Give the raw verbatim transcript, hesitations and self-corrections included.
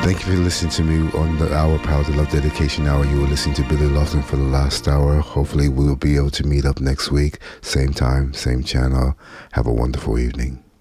Thank you for listening to me on the Hour Power to Love Dedication Hour. You were listening to Billy Lofton for the last hour. Hopefully we'll be able to meet up next week. Same time, same channel. Have a wonderful evening.